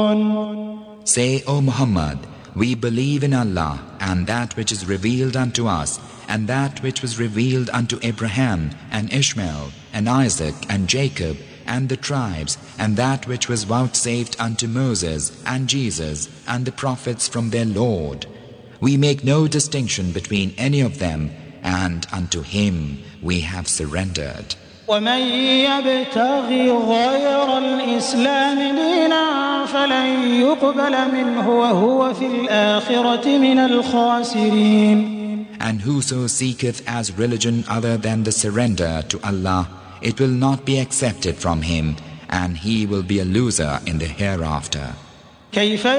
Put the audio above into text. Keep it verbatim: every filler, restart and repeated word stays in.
Say, O Muhammad, we believe in Allah and that which is revealed unto us, and that which was revealed unto Abraham and Ishmael and Isaac and Jacob and the tribes, and that which was vouchsafed unto Moses and Jesus and the prophets from their Lord. We make no distinction between any of them, and unto Him we have surrendered. ومن يبتغي غير الإسلام دينا فلن يقبل منه وهو في الآخرة من الخاسرين. And whoso seeketh as religion other than the surrender to Allah, it will not be accepted from him, and he will be a loser in the hereafter. كيف